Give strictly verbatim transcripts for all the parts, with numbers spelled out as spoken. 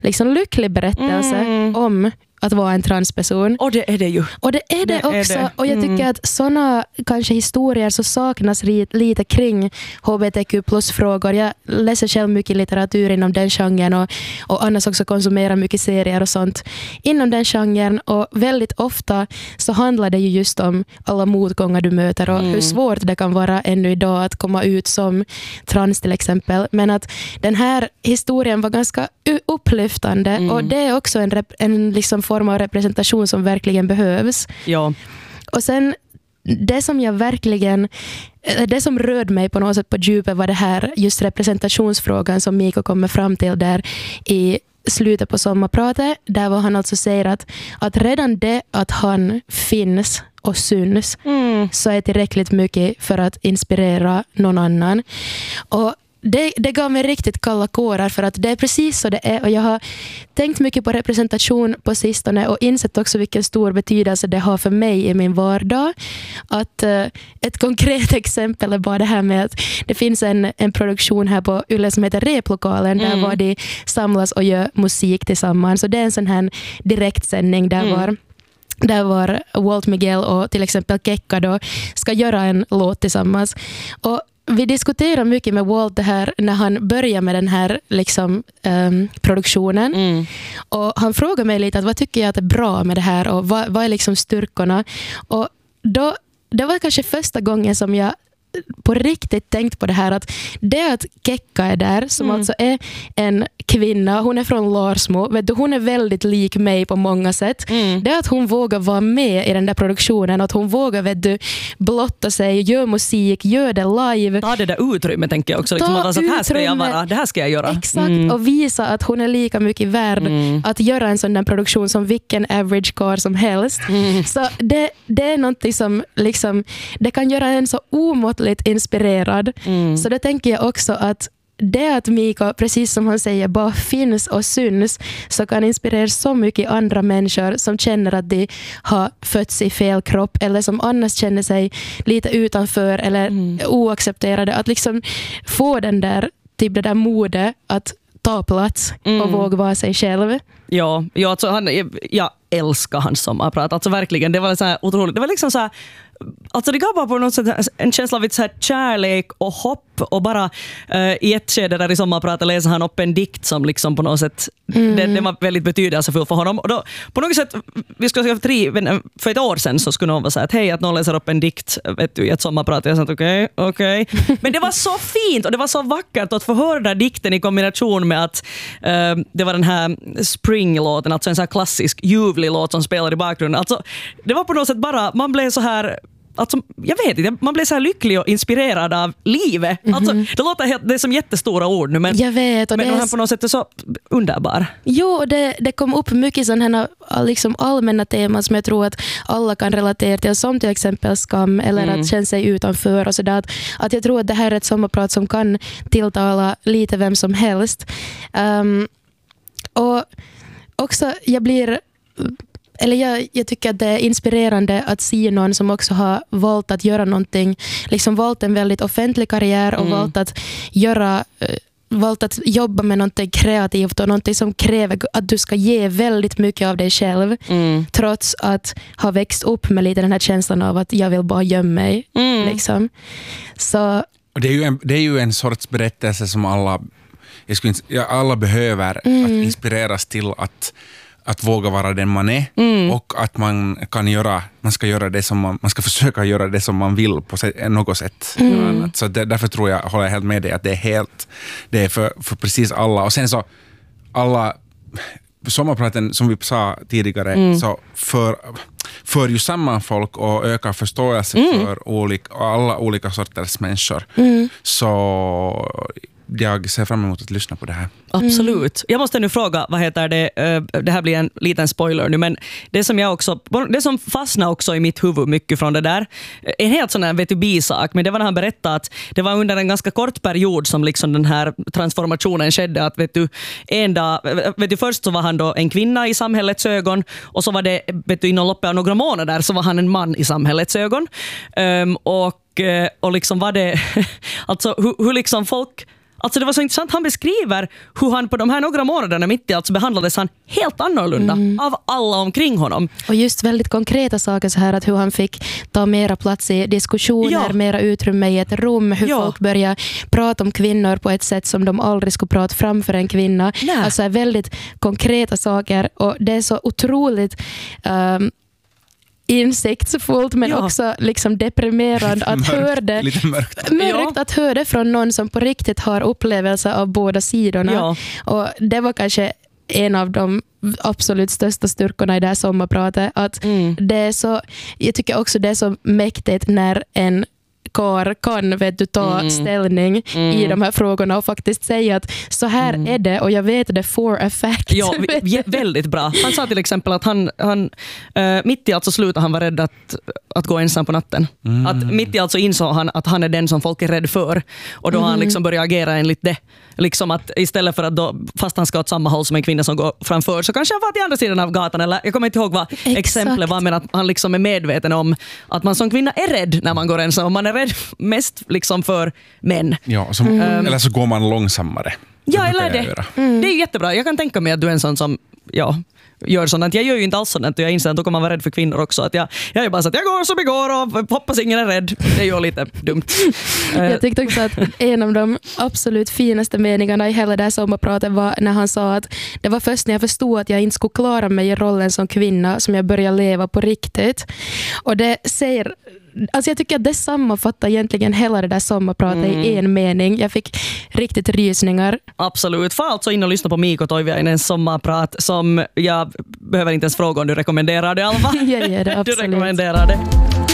liksom lycklig berättelse mm. om att vara en transperson. Och det är det ju. Och det är det, det också. Är det. Och jag tycker mm. att såna kanske historier så saknas lite kring H B T Q plus-frågor. Jag läser själv mycket litteratur inom den genren och, och annars också konsumerar mycket serier och sånt inom den genren. Och väldigt ofta så handlar det ju just om alla motgångar du möter och mm. hur svårt det kan vara ännu idag att komma ut som trans till exempel. Men att den här historien var ganska upplyftande mm. och det är också en, rep- en liksom form av representation som verkligen behövs. Ja. Och sen det som jag verkligen det som rörde mig på något sätt på djupet var det här just representationsfrågan som Mikko kommer fram till där i slutet på sommarpratet, där var han alltså säger att, att redan det att han finns och syns mm. så är tillräckligt mycket för att inspirera någon annan. Och Det, det gav mig riktigt kalla kårar för att det är precis så det är och jag har tänkt mycket på representation på sistone och insett också vilken stor betydelse det har för mig i min vardag. Att uh, ett konkret exempel är bara det här med att det finns en, en produktion här på Yle som heter Replokalen mm. där var de samlas och gör musik tillsammans. Så det är en sån här direktsändning där mm. var där var Walt Miguel och till exempel Kekka då ska göra en låt tillsammans. Och vi diskuterar mycket med Walt det här när han börjar med den här liksom, um, produktionen. Mm. Och han frågar mig lite att vad tycker jag att är bra med det här och vad, vad är liksom styrkorna. Och då, det var kanske första gången som jag på riktigt tänkt på det här att det att Kekka är där som mm. alltså är en kvinna, hon är från Larsmo, vet du, hon är väldigt lik mig på många sätt. Mm. Det att hon vågar vara med i den där produktionen, att hon vågar vet du, blotta sig, gör musik, gör det live. Ta det där utrymme tänker jag också, liksom, att alltså, här ska jag vara, det här ska jag göra. Exakt, mm. och visa att hon är lika mycket värd mm. att göra en sån där produktion som vilken average car som helst. Mm. Så det, det är någonting som liksom, det kan göra en så omåttligt inspirerad. Mm. Så då tänker jag också att det att Mikko, precis som han säger, bara finns och syns så kan inspirera så mycket andra människor som känner att de har fötts i fel kropp eller som annars känner sig lite utanför eller mm. oaccepterade. Att liksom få den där, typ det där modet att ta plats mm. och våga vara sig själv. Ja, ja alltså han, jag älskar hans sommarprat. Alltså verkligen, det var så här otroligt. Det var liksom så här, alltså det gav bara på något sätt en känsla av ett så här kärlek och hopp och bara uh, i ett skede där i sommarpratet läser han upp en dikt som liksom på något sätt mm. det, det var väldigt betydelsefull för honom och då på något sätt vi skulle säga för, tre, för ett år sedan så skulle någon vara så här att hej att någon läser upp en dikt vet du, i ett sommarprat och jag sa okej, okay, okej okay. Men det var så fint och det var så vackert att få höra den dikten i kombination med att uh, det var den här Spring-låten, alltså en så här klassisk ljuvlig låt som spelar i bakgrunden. Alltså det var på något sätt bara, man blev så här alltså, jag vet inte, man blir så här lycklig och inspirerad av livet. Mm-hmm. Alltså, det låter helt, det är som jättestora ord nu, men, jag vet, och men det är på något sätt är så underbar. Jo, det, det kom upp mycket sådana här liksom allmänna teman som jag tror att alla kan relatera till, som till exempel skam eller mm. att känna sig utanför och sådär. Att, att jag tror att det här är ett sommarprat som kan tilltala lite vem som helst. Um, och också, jag blir Eller jag, jag tycker att det är inspirerande att se någon som också har valt att göra någonting, liksom valt en väldigt offentlig karriär och mm. valt att göra, valt att jobba med någonting kreativt och någonting som kräver att du ska ge väldigt mycket av dig själv mm. trots att ha växt upp med lite den här känslan av att jag vill bara gömma mig. Mm. Liksom. Så det är ju en, det är ju en sorts berättelse som alla, jag skulle inte, alla behöver mm. att inspireras till att att våga vara den man är mm. och att man kan göra, man ska göra det som man, man ska försöka göra det som man vill på något sätt. Mm. Så det, därför tror jag, håller jag helt med dig att det är helt, det är för, för precis alla. Och sen så alla sommarpraten som vi sa tidigare mm. så för, för ju samman folk och ökar förståelse mm. för olika, alla olika sorters människor. Mm. Så jag ser fram emot att lyssna på det här. Absolut. Jag måste nu fråga, vad heter det? Det här blir en liten spoiler nu, men det som jag också, det som fastnar också i mitt huvud mycket från det där, en helt sån här vet du, bisak, men det var när han berättade att det var under en ganska kort period som liksom den här transformationen skedde, att vet du, en dag, vet du, först så var han då en kvinna i samhällets ögon och så var det, vet du, inom loppet av några månader så var han en man i samhällets ögon. Um, och, och liksom var det, alltså hur, hur liksom folk Alltså det var så intressant. Han beskriver hur han på de här några månaderna mitt i allt så behandlades han helt annorlunda mm. av alla omkring honom. Och just väldigt konkreta saker så här att hur han fick ta mera plats i diskussioner, ja. mera utrymme i ett rum, hur ja. folk börjar prata om kvinnor på ett sätt som de aldrig skulle prata framför en kvinna. Nej. Alltså väldigt konkreta saker och det är så otroligt um, insiktsfullt men ja. också liksom deprimerande att höra det, lite mörkt. mörkt att höra det från någon som på riktigt har upplevelser av båda sidorna. Ja. Och det var kanske en av de absolut största styrkorna i det här sommarpratet att mm. det är så, jag tycker också det är så mäktigt när en kar kan vet du, ta mm. ställning mm. i de här frågorna och faktiskt säga att så här mm. är det och jag vet det for a fact. Ja, v- väldigt bra. Han sa till exempel att han, han uh, mitt i allt så slutade han vara rädd att, att gå ensam på natten. Mm. Att mitt i allt så insåg han att han är den som folk är rädd för och då mm. har han liksom börjat agera enligt det. Liksom att istället för att då, fast han ska åt samma håll som en kvinna som går framför så kanske han var till andra sidan av gatan eller jag kommer inte ihåg vad Exakt. exemplet var men att han liksom är medveten om att man som kvinna är rädd när man går ensam och man är rädd mest liksom för män. Ja, som, mm. eller så går man långsammare. Ja, eller det. Mm. Det är jättebra. Jag kan tänka mig att du är en sån som ja, gör sånt. Jag gör ju inte alls sånt. Jag inser att då kommer man vara rädd för kvinnor också. Att jag, jag är bara så att jag går som igår och hoppas ingen är rädd. Det är ju lite dumt. Jag tyckte också att en av de absolut finaste meningarna i hela det här sommarpratet var när han sa att det var först när jag förstod att jag inte skulle klara mig i rollen som kvinna som jag började leva på riktigt. Och det säger alltså jag tycker att det sammanfattar egentligen hela det där sommarpratet mm. i en mening. Jag fick riktigt rysningar. Absolut. Få alltså in och lyssna på Mikko Toiviainens sommarprat som jag behöver inte ens fråga om du rekommenderar det, Alva. Jag gör det, absolut. Du rekommenderar det.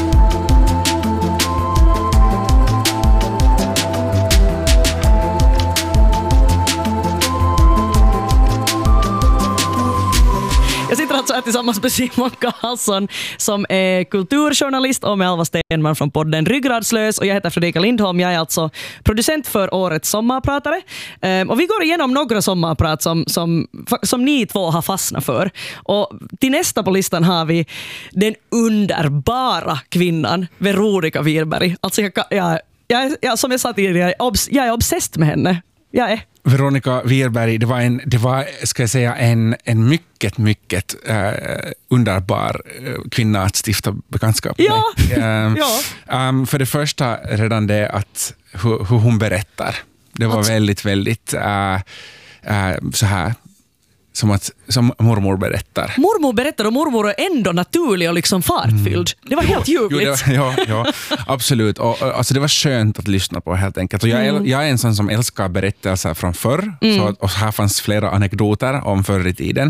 Jag sitter alltså här tillsammans med Simon Karlsson som är kulturjournalist och med Alva Stenman från podden Ryggradslös och jag heter Fredrika Lindholm. Jag är alltså producent för årets sommarpratare um, och vi går igenom några sommarprat som, som, som ni två har fastnat för och till nästa på listan har vi den underbara kvinnan Veronica Wirberg. Alltså jag, jag, jag, jag, som jag sa tidigare, jag är, obs, jag är obsessed med henne. Jag är. Veronica Wirberg, det var en, det var, ska jag säga, en, en mycket, mycket uh, underbar uh, kvinna att stifta bekantskap med. Ja. Uh, ja. Um, för det första redan det att hur, hur hon berättar. Det var alltså väldigt, väldigt uh, uh, så här som att som mormor berättar. Mormor berättar och mormor är ändå naturlig och liksom fartfylld. Mm. Det var helt ljuvligt. Ja, ja, absolut. Och, alltså det var skönt att lyssna på helt enkelt. Och jag, är, jag är en sån som älskar berättelser från förr. Mm. Så, och här fanns flera anekdoter om förr i tiden.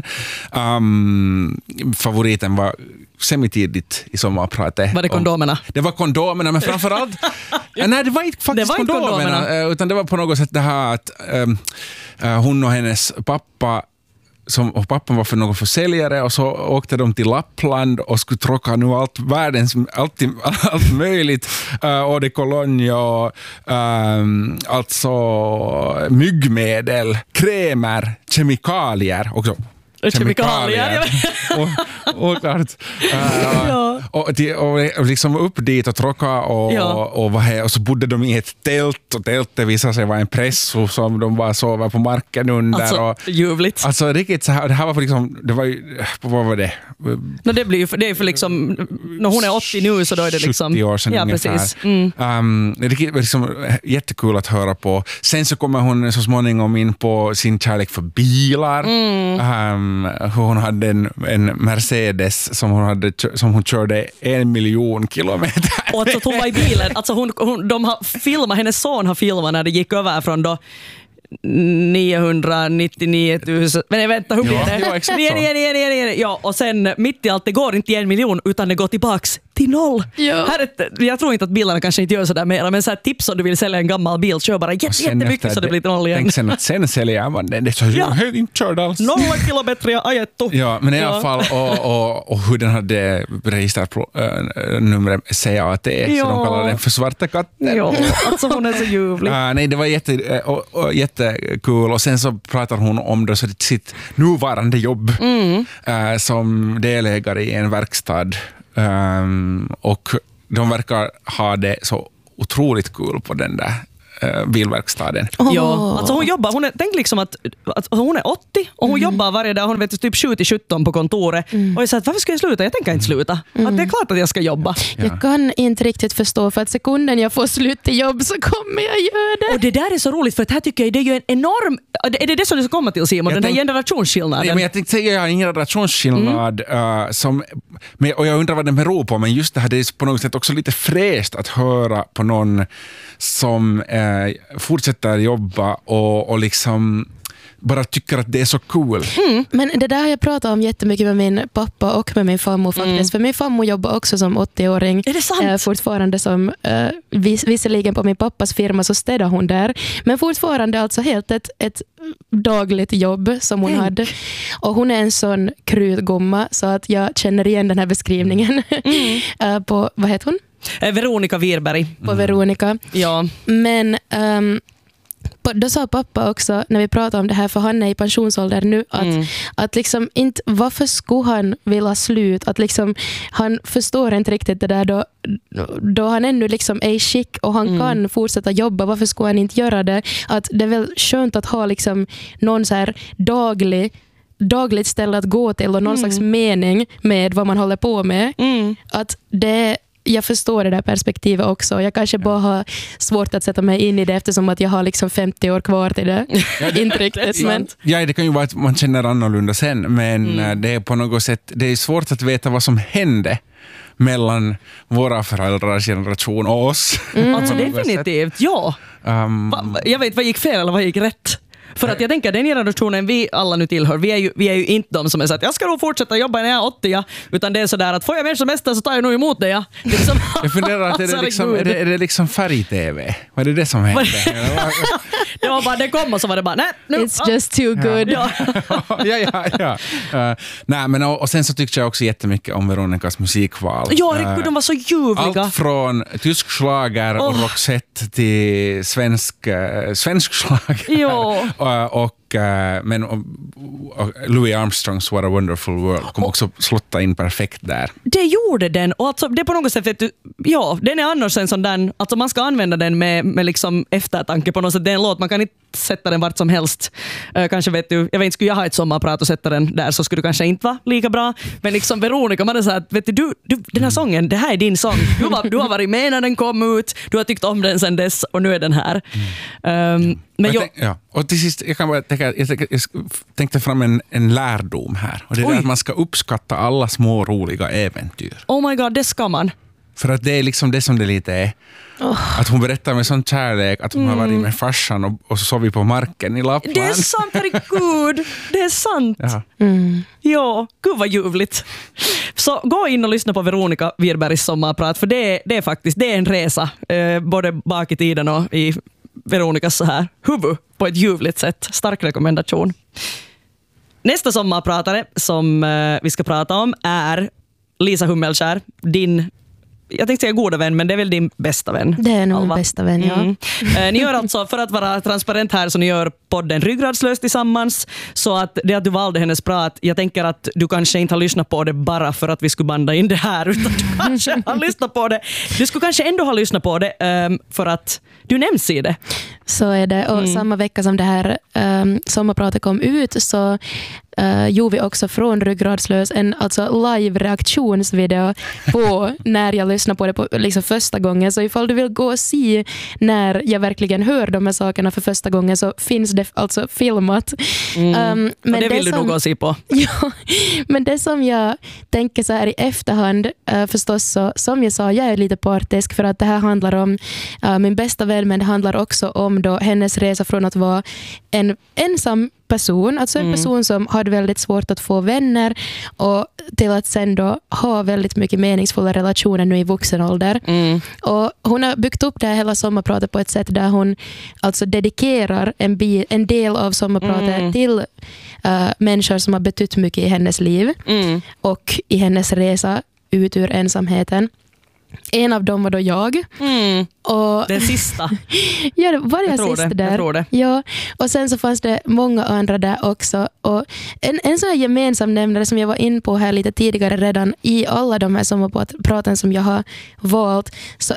Um, favoriten var semitidigt i sommarpratet. Var det kondomerna? Och det var kondomerna, men framförallt ja, nej, det var inte faktiskt det var kondomerna, kondomerna, utan det var på något sätt det här att um, uh, hon och hennes pappa Som, och pappan var för någon försäljare och så åkte de till Lappland och skulle tråka nu allt världens, allt, allt möjligt, uh, och det cologne och um, alltså myggmedel, krämer, kemikalier också. Kemikalier. och, och klart. Uh, ja. och, de, och liksom upp dit och tråka och, ja. och, och, och, och så bodde de i ett tält och tältet visade sig vara en presso som de bara sover på marken under. Alltså, och, ljuvligt. Alltså riktigt så här, det här var för liksom, det var ju, vad var det? No, det blir ju för, det är för liksom, när hon är åttio nu så då är det liksom sjuttio år sedan ja, ungefär. Precis. Mm. Um, det är liksom jättekul att höra på. Sen så kommer hon så småningom in på sin kärlek för bilar. Mm. Um, hon hade en, en Mercedes som hon, hade, som hon körde en miljon kilometer. Och alltså, att hon var i bilen. Alltså hon, hon, de har filmat, hennes son har filmat när det gick över från då niohundranittionio tusen. Men vänta, hur blir ja, det? Ja, exakt nej, nej, nej, nej, nej. Ja, och sen mitt i allt, det går inte i en miljon utan det går tillbaks till noll. Ja. Här är, jag tror inte att bilarna kanske inte gör sådär mer, men så här tips om du vill sälja en gammal bil, kör bara jätte, jättemycket så det blir till noll igen. Tänk sen att sen säljer man den. Det är så ja. hög inte körd alls. Nolla kilometer jag ajettu. Ja, men i alla fall och, och, och hur den hade registrernumret C A T ja. Så de kallar den för svarta katten. Ja, alltså hon är så ljuvlig. Uh, nej, det var jätte, och, och, jättekul och sen så pratar hon om det, så sitt nuvarande jobb mm. uh, som delägare i en verkstad. Um, och de verkar ha det så otroligt kul på den där äh, bilverkstaden. Oh. Ja, alltså hon jobbar, hon är, tänk liksom att, att hon är åttio och hon mm. jobbar varje dag, hon vet typ sju till sjutton på kontoret mm. och jag sa att varför ska jag sluta? Jag tänker inte sluta. Mm. Att det är klart att jag ska jobba. Ja. Jag kan inte riktigt förstå för att sekunden jag får slut till jobb så kommer jag göra det. Och det där är så roligt för att här tycker jag det är ju en enorm, är det det som du ska komma till Simon, jag den tänk, här generationsskillnaden? Nej, men jag tänkte säga jag har ingen generationsskillnad mm. uh, som, men, och jag undrar vad den beror på, men just det här det är på något sätt också lite fräscht att höra på någon som uh, fortsätter jobba och, och liksom bara tycker att det är så cool. Mm. Men det där har jag pratat om jättemycket med min pappa och med min farmor faktiskt. Mm. För min farmor jobbar också som åttio-åring. Är det sant? Eh, fortfarande som, eh, vis, visserligen på min pappas firma så städar hon där. Men fortfarande alltså helt ett, ett dagligt jobb som hon mm. hade. Och hon är en sån krutgumma så att jag känner igen den här beskrivningen. Mm. eh, på, vad heter hon? Eh, Veronica Wirberg. På mm. Veronica. Ja. Men... Um, då sa pappa också när vi pratade om det här, för han är i pensionsålder nu, att, mm. att liksom inte, varför skulle han vilja slut? Att liksom, han förstår inte riktigt det där då, då han ännu liksom är i skick och han mm. kan fortsätta jobba, varför skulle han inte göra det? Att det är väl skönt att ha liksom någon så här daglig dagligt ställe att gå till och någon mm. slags mening med vad man håller på med. Mm. Att det jag förstår det där perspektivet också. Jag kanske bara har svårt att sätta mig in i det eftersom att jag har liksom femtio år kvar till det. Ja, det inte riktigt. Men... Ja, det kan ju vara att man känner annorlunda sen, men mm. det är på något sätt det är svårt att veta vad som hände mellan våra föräldrars generation och oss. Mm. Alltså definitivt, ja. Um... Jag vet vad gick fel eller vad gick rätt. För att jag tänker den generationen vi alla nu tillhör, vi är ju, vi är ju inte de som är så att jag ska nog fortsätta jobba när jag är åttio, utan det är så där att får jag mer semester så tar jag nog emot det. Ja. Det är liksom, jag funderar att är det, liksom, är, det, är det liksom färg-tv? Vad är det det som händer? Det var bara, det kom och så var det bara, nej. Nu, It's ah. just too good. Ja, ja, ja. ja. Uh, nej, men och, och sen så tyckte jag också jättemycket om Veronicas musikval. Ja, uh, de var så ljuvliga. Allt från tysk schlager och oh. Roxette till svensk, uh, svensk schlager. Ja. Och, och, men och, och Louis Armstrongs What a Wonderful World kom också slotta in perfekt där. Det gjorde den, och alltså, det är på något sätt, vet du, ja, den är annars en sån där, alltså man ska använda den med, med liksom eftertanke på något sätt. Det är en låt, man kan inte sätta den vart som helst. Uh, kanske vet du, jag vet inte, skulle jag ha ett sommarprat och sätta den där så skulle det kanske inte vara lika bra. Men liksom Veronica, man är så här, vet du, du, du den här sången, det här är din sång. Du, var, du har varit med när den kom ut, du har tyckt om den sedan dess och nu är den här. Um, men jag, tänk, ja. Och till sist, jag kan bara tänka, jag tänkte, jag tänkte fram en, en lärdom här. Och det är att man ska uppskatta alla små roliga äventyr. Oh my god, det ska man. För att det är liksom det som det lite är. Oh. Att hon berättar med sån kärlek att hon mm. har varit med farsan och, och så sov vi på marken i Lappland. Det är sant, herregud. Det är sant. Ja, mm. ja gud vad ljuvligt. Så gå in och lyssna på Veronica Wirbergs sommarprat, för det är, det är faktiskt det är en resa. Eh, både bak i tiden och i Veronicas så här huvud på ett ljuvligt sätt. Stark rekommendation. Nästa sommarpratare som eh, vi ska prata om är Lisa Hummelskär, din, jag tänkte säga goda vän, men det är väl din bästa vän. Det är nog min bästa vän, ja. Mm. Eh, ni gör alltså, för att vara transparent här, så ni gör podden Ryggradslös tillsammans, så att det att du valde hennes prat, jag tänker att du kanske inte har lyssnat på det bara för att vi skulle banda in det här, utan du kanske har lyssnat på det. Du skulle kanske ändå ha lyssnat på det um, för att du nämns i det. Så är det, och mm. samma vecka som det här um, sommarpratet kom ut så Uh, gjorde vi också från Ryggradslös en alltså live-reaktionsvideo på när jag lyssnade på det på, liksom första gången. Så ifall du vill gå och se när jag verkligen hör de här sakerna för första gången så finns det alltså filmat. Mm. Um, men och det vill det du som, nog gå och se på. Ja, men det som jag tänker så här i efterhand uh, förstås så, som jag sa, jag är lite partisk för att det här handlar om uh, min bästa vän, men det handlar också om då hennes resa från att vara en ensam person, alltså en mm. person som hade väldigt svårt att få vänner och till att sen då ha väldigt mycket meningsfulla relationer nu i vuxen ålder. Mm. Och hon har byggt upp det här hela sommarpratet på ett sätt där hon alltså dedikerar en, bi- en del av sommarpratet mm. till uh, människor som har betytt mycket i hennes liv mm. och i hennes resa ut ur ensamheten. En av dem var då jag. Mm. Och den sista. Ja, var jag, jag tror sist det. där? Jag tror det. Ja, och sen så fanns det många andra där också. Och en, en sån här gemensam nämnare som jag var in på här lite tidigare redan i alla de här sommarpraten som jag har valt, så är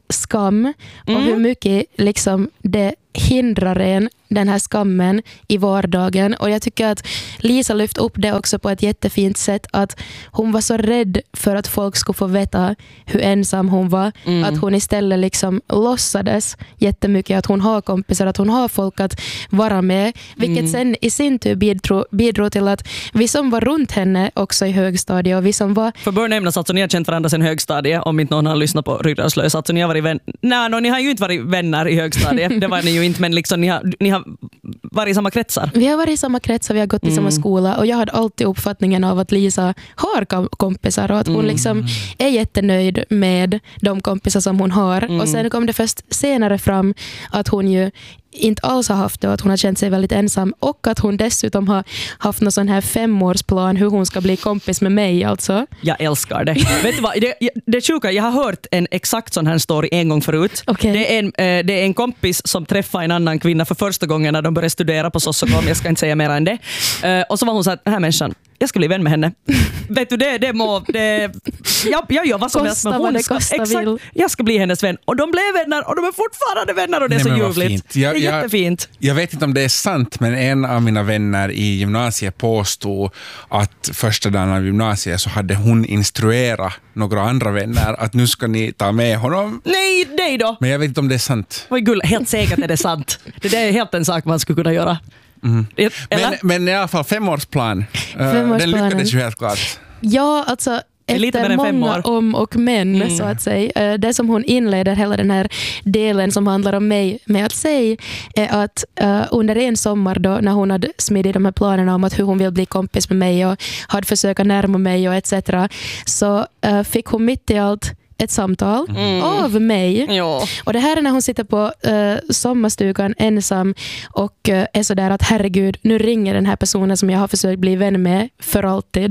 skam och Mm. hur mycket liksom det hindrar en, den här skammen i vardagen. Och jag tycker att Lisa lyft upp det också på ett jättefint sätt, att hon var så rädd för att folk skulle få veta hur ensam hon var. Mm. Att hon istället liksom låtsades jättemycket att hon har kompisar, att hon har folk att vara med. Vilket Mm. sen i sin tur bidrog, bidrog till att vi som var runt henne också i högstadiet och vi som var... För bör nämnas, alltså, ni har känt varandra sedan högstadiet, om inte någon har lyssnat på Ryggradslös. Alltså, ni har varit vän... Nej, no, ni har ju inte varit vänner i högstadiet. Det var ni ju inte, men liksom, ni, har, ni har varit i samma kretsar. Vi har varit i samma kretsar, vi har gått i samma skola och jag hade alltid uppfattningen av att Lisa har kom- kompisar och att hon Mm. liksom är jättenöjd med de kompisar som hon har. Mm. Och sen kom det först senare fram att hon ju inte alls har haft det och att hon har känt sig väldigt ensam och att hon dessutom har haft någon sån här femårsplan hur hon ska bli kompis med mig alltså. Jag älskar det. Vet du vad? Det, det är sjuka, jag har hört en exakt sån här story en gång förut. Okej. Det, är en, eh, det är en kompis som träffade en annan kvinna för första gången när de började studera på Sossokom. Jag ska inte säga mer än det. Eh, och så var hon så här, den här människan, jag ska bli vän med henne. Vet du, det, det må... Det, jag, jag gör vad som helst, men Kosta vad hon det ska, kosta exakt, vill. jag ska bli hennes vän. Och de blev vänner och de är fortfarande vänner och det är Nej, så men vad ljuvligt. fint. Jag- det är jag- jättefint. Jag vet inte om det är sant, men en av mina vänner i gymnasiet påstod att första dagen av gymnasiet så hade hon instruerat några andra vänner att nu ska ni ta med honom. Nej, nej då. Men jag vet inte om det är sant. Vad gull, helt säkert är det sant. Det där är helt en sak man skulle kunna göra. Det- Eller? Men, men i alla fall femårsplan. Eh, Den Femårsplanen. lyckades ju helt klart. Ja, alltså är lite efter mer än fem många år. om och men så att säga. Eh, Det som hon inleder hela den här delen som handlar om mig med att säga är att uh, under en sommar då när hon hade smidit de här planerna om att hur hon vill bli kompis med mig och hade försökt närma mig och et cetera så uh, fick hon mitt i allt ett samtal av mig. Ja. Och det här är när hon sitter på uh, sommarstugan ensam och uh, är sådär att herregud, nu ringer den här personen som jag har försökt bli vän med för alltid.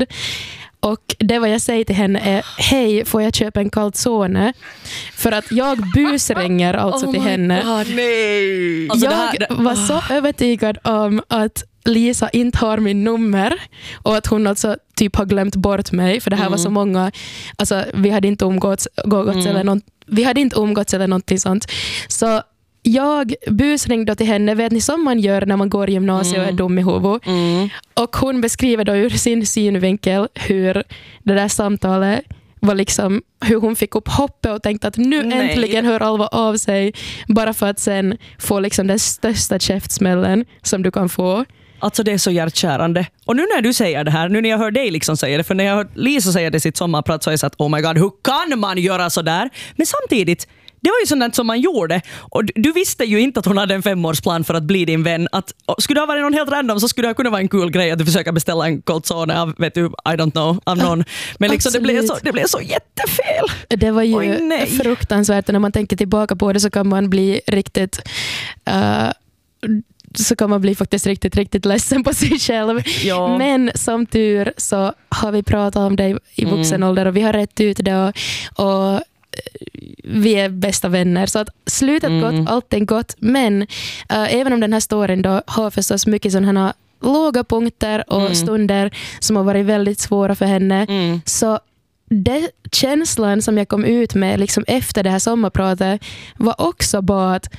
Och det vad jag säger till henne är, hej, får jag köpa en calzone? För att jag busringer alltså Oh till my henne. God. Nej! Alltså, jag det här- det- var så övertygad om att Lisa inte har min nummer och att hon alltså typ har glömt bort mig, för det här Mm. var så många, alltså vi hade inte umgåtts, umgåtts Mm. eller något, vi hade inte umgåtts eller någonting sånt. Så jag busringde till henne, vet ni som man gör när man går i gymnasiet och är dum i huvudet. Mm. Och hon beskriver då ur sin synvinkel hur det där samtalet var liksom, hur hon fick upp hoppet och tänkte att nu Nej. äntligen hör Alva av sig, bara för att sen få liksom den största käftsmällen som du kan få. Alltså det är så hjärtkärande. Och nu när du säger det här, nu när jag hör dig liksom säga det, för när jag hör Lisa säga det i sitt sommarprat så är det så att oh my god, hur kan man göra så där? Men samtidigt, det var ju sånt som man gjorde. Och du, du visste ju inte att hon hade en femårsplan för att bli din vän. Att, skulle det ha varit någon helt random så skulle det kunna vara en kul grej att du försöker beställa en calzone av, vet du, I don't know, av någon. Men liksom det, blev så, det blev så jättefel. Det var ju Oj, nej. fruktansvärt, och när man tänker tillbaka på det så kan man bli riktigt uh, så kan man bli faktiskt riktigt, riktigt ledsen på sig själv. Ja. Men som tur så har vi pratat om det i vuxen ålder och vi har rätt ut det och, och vi är bästa vänner. Så att slutet Mm. gott, allt är gott. Men uh, även om den här storyn då har förstås mycket sådana här låga punkter och Mm. stunder som har varit väldigt svåra för henne, Mm. så det känslan som jag kom ut med liksom efter det här sommarpratet var också bara att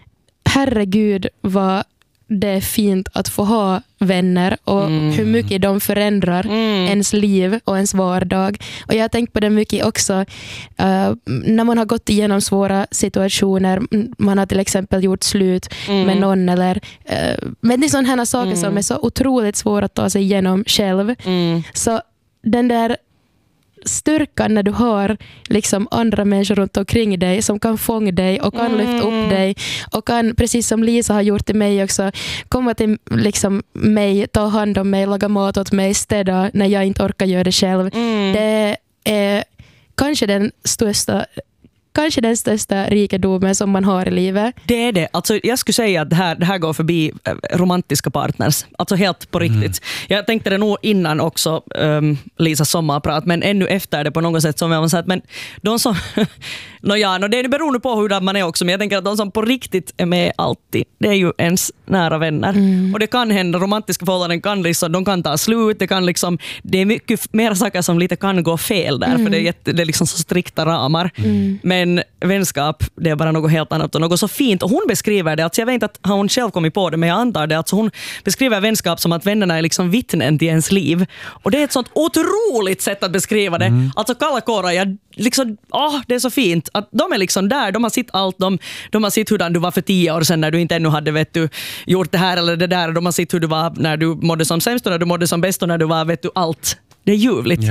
herregud vad det är fint att få ha vänner och Mm. hur mycket de förändrar Mm. ens liv och ens vardag. Och jag har tänkt på det mycket också uh, när man har gått igenom svåra situationer. Man har till exempel gjort slut Mm. med någon eller uh, men det är sådana här saker Mm. som är så otroligt svåra att ta sig igenom själv. Mm. Så den där styrkan när du har liksom andra människor runt omkring dig som kan fånga dig och kan Mm. lyfta upp dig och kan, precis som Lisa har gjort till mig också, komma till liksom mig, ta hand om mig, laga mat åt mig, städa när jag inte orkar göra det själv. Mm. Det är kanske den största kanske den största rikedomen som man har i livet. Det är det. Alltså, jag skulle säga att det här, det här går förbi eh, romantiska partners. Alltså helt på riktigt. Mm. Jag tänkte det nog innan också, um, Lisas sommarprat, men ännu efter det på något sätt som jag var så att men de som no ja, no, det är beroende på hur man är också, men jag tänker att de som på riktigt är med alltid, det är ju ens nära vänner. Mm. Och det kan hända, romantiska förhållanden kan liksom, de kan ta slut, det kan liksom, det är mycket mer saker som lite kan gå fel där, Mm. för det är, jätte, det är liksom så strikta ramar. Mm. Men Men vänskap, det är bara något helt annat och något så fint. Och hon beskriver det, alltså jag vet inte att hon själv kommit på det, men jag antar det. Alltså hon beskriver vänskap som att vännerna är liksom vittnen till ens liv. Och det är ett sånt otroligt sätt att beskriva det. Mm. Alltså Kalla Kåra, jag liksom, åh, det är så fint. Att de är liksom där, de har sitt allt. De, de har sitt hur du var för tio år sedan när du inte ännu hade vet du, gjort det här eller det där. De har sitt hur du var när du mådde som sämst och när du mådde som bäst och när du var vet du allt. Det är ljuvligt.